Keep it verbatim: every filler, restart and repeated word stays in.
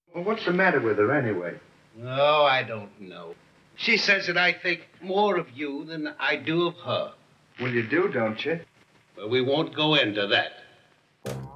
Well, what's the matter with her, anyway? Oh, I don't know. She says that I think more of you than I do of her. Well, you do, don't you? Well, we won't go into that.